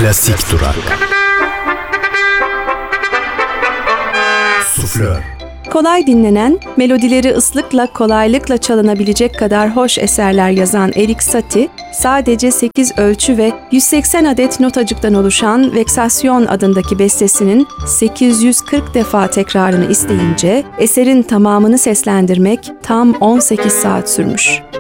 Klasik Durak. Suflör. Kolay dinlenen, melodileri kolaylıkla çalınabilecek kadar hoş eserler yazan Erik Satie, sadece 8 ölçü ve 180 adet notacıktan oluşan Vexation adındaki bestesinin 840 defa tekrarını isteyince, eserin tamamını seslendirmek tam 18 saat sürmüş.